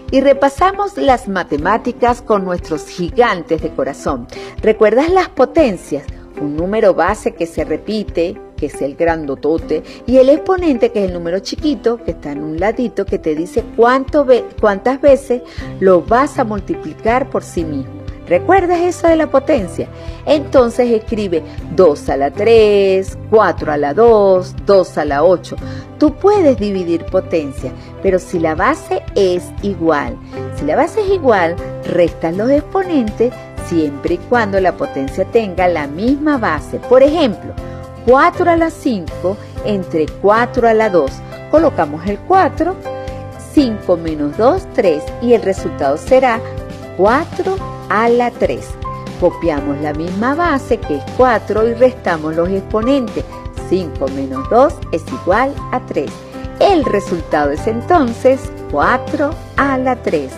Y repasamos las matemáticas con nuestros gigantes de corazón. ¿Recuerdas las potencias? Un número base que se repite, que es el grandotote, y el exponente, que es el número chiquito, que está en un ladito, que te dice cuántas veces lo vas a multiplicar por sí mismo. ¿Recuerdas eso de la potencia? Entonces escribe 2 a la 3, 4 a la 2, 2 a la 8. Tú puedes dividir potencia, pero si la base es igual. Si la base es igual, restas los exponentes siempre y cuando la potencia tenga la misma base. Por ejemplo, 4 a la 5 entre 4 a la 2. Colocamos el 4, 5 menos 2, 3, y el resultado será 4 a la 3. Copiamos la misma base, que es 4, y restamos los exponentes. 5 menos 2 es igual a 3. El resultado es entonces 4 a la 3.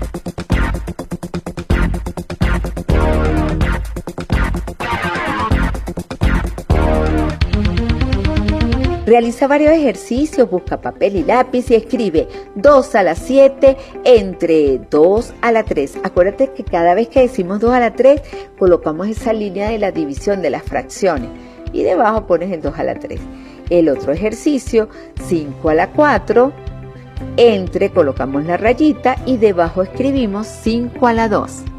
Realiza varios ejercicios, busca papel y lápiz y escribe 2 a la 7 entre 2 a la 3. Acuérdate que cada vez que decimos 2 a la 3, colocamos esa línea de la división de las fracciones y debajo pones el 2 a la 3. El otro ejercicio, 5 a la 4, colocamos la rayita y debajo escribimos 5 a la 2.